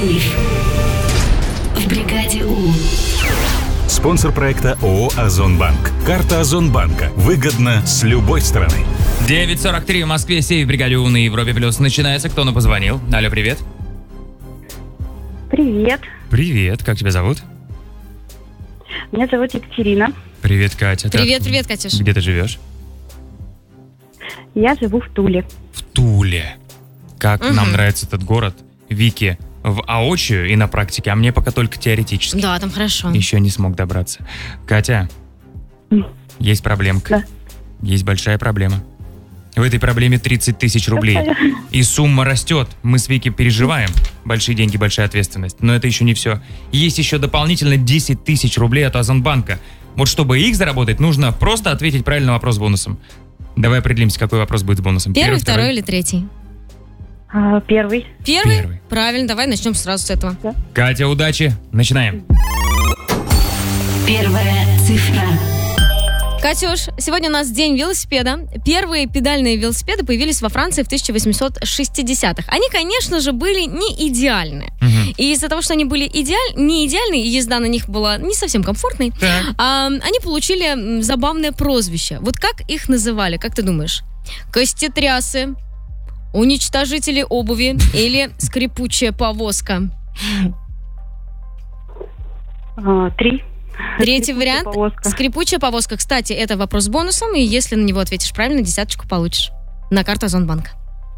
Сейф в бригаде У. Спонсор проекта ООО «Озонбанк». Карта Озонбанка. Выгодно с любой стороны. 9:43 в Москве, Сейф в бригаде У на Европе Плюс начинается. Кто нам позвонил? Алло, привет. Привет. Привет, как тебя зовут? Меня зовут Екатерина. Привет, Катя. Привет, Катюш. Где ты живешь? Я живу в Туле. В Туле. Как нам нравится этот город. Вики воочию и на практике, а мне пока только теоретически. Да, там хорошо. Еще не смог добраться. Катя, есть проблемка. Да. Есть большая проблема. В этой проблеме 30 тысяч рублей. И сумма растет. Мы с Вики переживаем. Большие деньги, большая ответственность. Но это еще не все. Есть еще дополнительно 10 тысяч рублей от Озонбанка. Вот чтобы их заработать, нужно просто ответить правильный вопрос с бонусом. Давай определимся, какой вопрос будет с бонусом. Первый, второй или третий? Первый. Первый? Правильно, давай начнем сразу с этого. Да. Катя, удачи. Начинаем. Первая цифра. Катюш, сегодня у нас день велосипеда. Первые педальные велосипеды появились во Франции в 1860-х. Они, конечно же, были не идеальны. И из-за того, что они были не идеальны, и езда на них была не совсем комфортной, они получили забавное прозвище. Вот как их называли, как ты думаешь? Костетрясы, уничтожители обуви или скрипучая повозка? 3. Третий вариант. Повозка. Скрипучая повозка. Кстати, это вопрос с бонусом, и если на него ответишь правильно, 10 получишь на карту Озонбанка.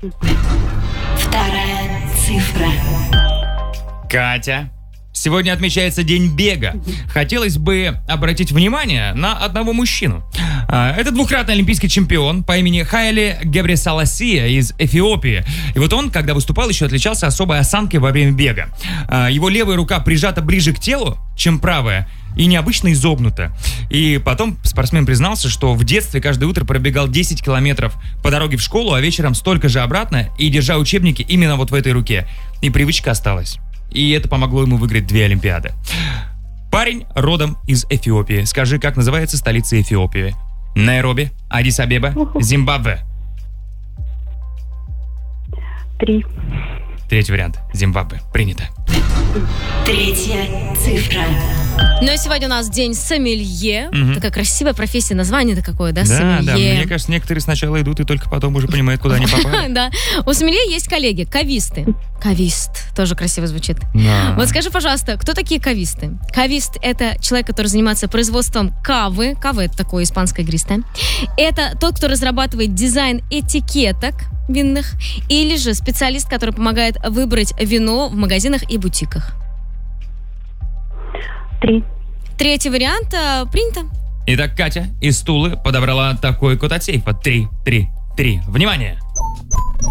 Вторая цифра. Катя, сегодня отмечается День бега. Хотелось бы обратить внимание на одного мужчину. Это двукратный олимпийский чемпион по имени Хайли Гебресаласия из Эфиопии. И вот он, когда выступал, еще отличался особой осанкой во время бега. Его левая рука прижата ближе к телу, чем правая, и необычно изогнута. И потом спортсмен признался, что в детстве каждое утро пробегал 10 километров по дороге в школу, а вечером столько же обратно, и держа учебники именно вот в этой руке. И привычка осталась. И это помогло ему выиграть 2 Олимпиады. Парень родом из Эфиопии. Скажи, как называется столица Эфиопии? Найроби, Аддис-Абеба, Зимбабве. 3. Третий вариант. Зимбабве. Принято. Третья цифра. Ну и сегодня у нас день сомелье. Такая красивая профессия, название-то какое, да? Да, Сомелье. мне кажется, некоторые сначала идут и только потом уже понимают, куда они попали. Да. У сомелье есть коллеги, кависты. Кавист. Тоже красиво звучит. Да. Вот скажи, пожалуйста, кто такие кависты? Кавист – это человек, который занимается производством кавы. Кава – это такое испанское игристое. Это тот, кто разрабатывает дизайн этикеток винных. Или же специалист, который помогает выбрать вино в магазинах и бутиках. 3. Третий вариант принято. Итак, Катя из Тулы подобрала такой код от сейфа. 3, 3, 3. Внимание!